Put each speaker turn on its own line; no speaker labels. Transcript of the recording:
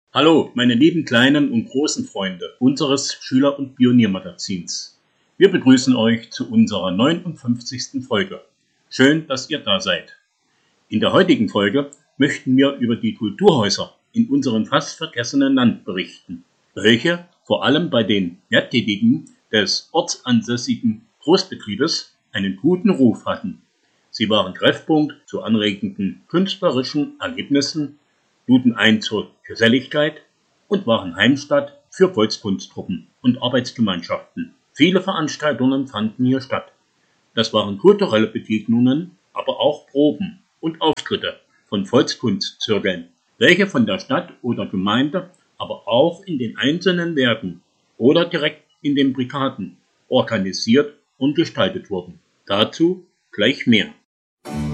Hallo, meine lieben kleinen und großen Freunde unseres Schüler- und Pioniermagazins. Wir begrüßen euch zu unserer 59. Folge. Schön, dass ihr da seid. In der heutigen Folge möchten wir über die Kulturhäuser in unserem fast vergessenen Land berichten, welche vor allem bei den Werktätigen des ortsansässigen Großbetriebes einen guten Ruf hatten. Sie waren Treffpunkt zu anregenden künstlerischen Erlebnissen, luden ein zur Geselligkeit und waren Heimstatt für Volkskunsttruppen und Arbeitsgemeinschaften. Viele Veranstaltungen fanden hier statt. Das waren kulturelle Begegnungen, aber auch Proben und Auftritte von Volkskunstzirkeln, welche von der Stadt oder Gemeinde, aber auch in den einzelnen Werken oder direkt in den Brigaden organisiert und gestaltet wurden. Dazu gleich mehr.